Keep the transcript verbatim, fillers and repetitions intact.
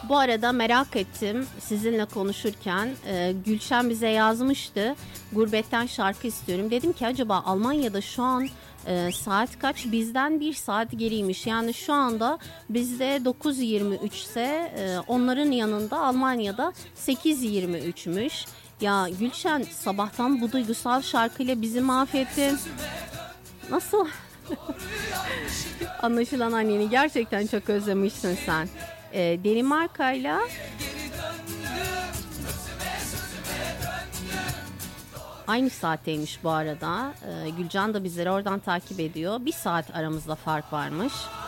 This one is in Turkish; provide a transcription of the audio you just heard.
Bu arada merak ettim sizinle konuşurken, e, Gülşen bize yazmıştı, gurbetten şarkı istiyorum. Dedim ki acaba Almanya'da şu an e, saat kaç? Bizden bir saat geriymiş. Yani şu anda bizde dokuz yirmi üç ise e, onların yanında Almanya'da sekiz yirmi üçmüş. Ya Gülşen, sabahtan bu duygusal şarkıyla bizi mahvettin. Nasıl? Anlaşılan anneni gerçekten çok özlemişsin sen. E, Danimarka'yla aynı saatteymiş bu arada. E, Gülcan da bizleri oradan takip ediyor. Bir saat aramızda fark varmış.